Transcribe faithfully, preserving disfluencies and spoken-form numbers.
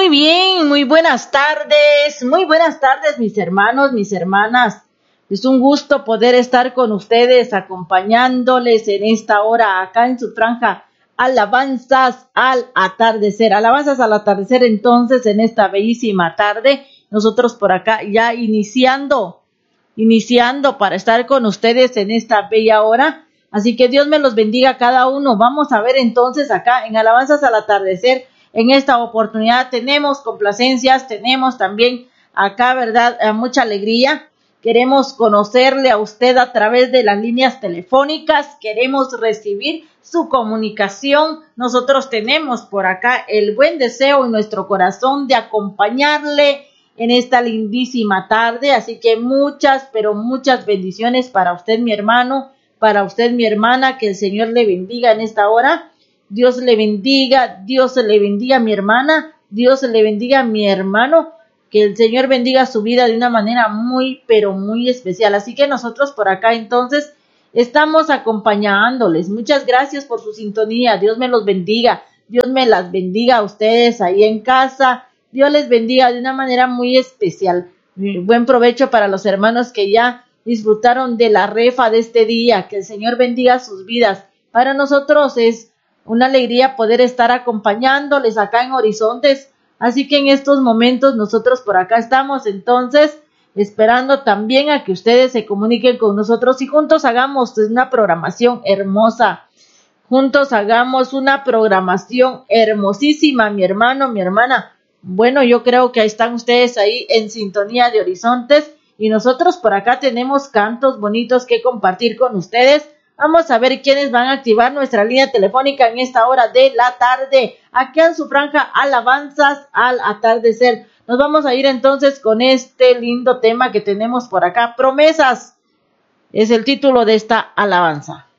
Muy bien, muy buenas tardes, muy buenas tardes mis hermanos, mis hermanas. Es un gusto poder estar con ustedes, acompañándoles en esta hora acá en su franja Alabanzas al atardecer. Alabanzas al atardecer entonces en esta bellísima tarde. Nosotros por acá ya iniciando, iniciando para estar con ustedes en esta bella hora. Así que Dios me los bendiga a cada uno. Vamos a ver entonces acá en Alabanzas al atardecer. En esta oportunidad tenemos complacencias, tenemos también acá, ¿verdad? Eh, mucha alegría. Queremos conocerle a usted a través de las líneas telefónicas. Queremos recibir su comunicación. Nosotros tenemos por acá el buen deseo en nuestro corazón de acompañarle en esta lindísima tarde. Así que muchas, pero muchas bendiciones para usted, mi hermano, para usted, mi hermana. Que el Señor le bendiga en esta hora. Dios le bendiga, Dios le bendiga a mi hermana, Dios le bendiga a mi hermano, que el Señor bendiga su vida de una manera muy, pero muy especial. Así que nosotros por acá entonces estamos acompañándoles. Muchas gracias por su sintonía, Dios me los bendiga, Dios me las bendiga a ustedes ahí en casa, Dios les bendiga de una manera muy especial. Buen provecho para los hermanos que ya disfrutaron de la refa de este día, que el Señor bendiga sus vidas. Para nosotros es una alegría poder estar acompañándoles acá en Horizontes. Así que en estos momentos nosotros por acá estamos entonces esperando también a que ustedes se comuniquen con nosotros y juntos hagamos una programación hermosa. Juntos hagamos una programación hermosísima, mi hermano, mi hermana. Bueno, yo creo que ahí están ustedes ahí en sintonía de Horizontes y nosotros por acá tenemos cantos bonitos que compartir con ustedes. Vamos a ver quiénes van a activar nuestra línea telefónica en esta hora de la tarde, aquí en su franja Alabanzas al atardecer. Nos vamos a ir entonces con este lindo tema que tenemos por acá. Promesas es el título de esta alabanza.